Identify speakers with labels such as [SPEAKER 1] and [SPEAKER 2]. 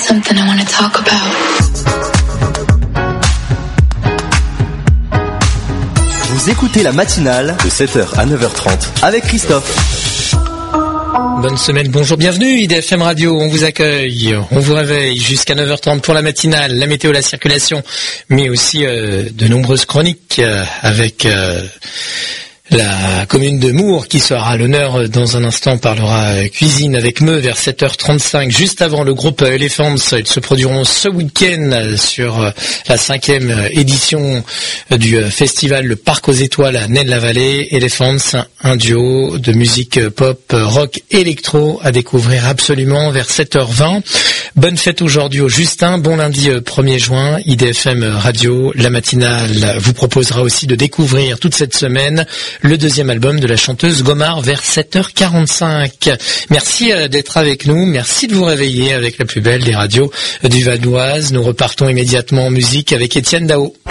[SPEAKER 1] something I want to talk about.
[SPEAKER 2] Vous écoutez la matinale de 7h à 9h30 avec Christophe.
[SPEAKER 3] Bonne semaine, bonjour, bienvenue IDFM Radio, on vous accueille, on vous réveille jusqu'à 9h30 pour la matinale, la météo, la circulation, mais aussi de nombreuses chroniques avec la commune de Mours qui sera à l'honneur dans un instant. On parlera cuisine avec Meux vers 7h35. Juste avant, le groupe Elephants, ils se produiront ce week-end sur la 5e édition du festival Le Parc aux Étoiles à Naine-la-Vallée. Elephants, un duo de musique pop, rock, électro à découvrir absolument vers 7h20. Bonne fête aujourd'hui au Justin, bon lundi 1er juin. IDFM Radio, la matinale vous proposera aussi de découvrir toute cette semaine le deuxième album de la chanteuse Gomard vers 7h45. Merci d'être avec nous, merci de vous réveiller avec la plus belle des radios du Val d'Oise. Nous repartons immédiatement en musique avec Étienne Dao.